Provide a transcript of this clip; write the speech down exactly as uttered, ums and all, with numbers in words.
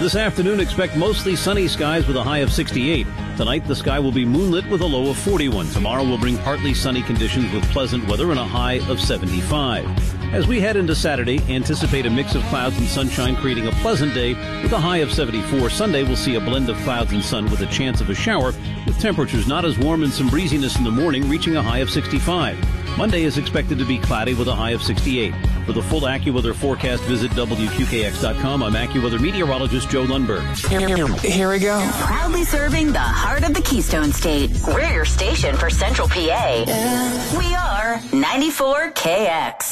This afternoon, expect mostly sunny skies with a high of sixty-eight. Tonight, the sky will be moonlit with a low of forty-one. Tomorrow will bring partly sunny conditions with pleasant weather and a high of seventy-five. As we head into Saturday, anticipate a mix of clouds and sunshine, creating a pleasant day with a high of seventy-four. Sunday, we'll see a blend of clouds and sun with a chance of a shower, with temperatures not as warm and some breeziness in the morning, reaching a high of sixty-five. Monday is expected to be cloudy with a high of sixty-eight. For the full AccuWeather forecast, visit W Q K X dot com. I'm AccuWeather meteorologist Joe Lundberg. Here we go. Proudly serving the heart of the Keystone State. We're your station for Central P A. Yeah. We are ninety-four K X.